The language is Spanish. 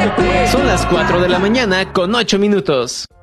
Son las 4 de la mañana con 8 minutos.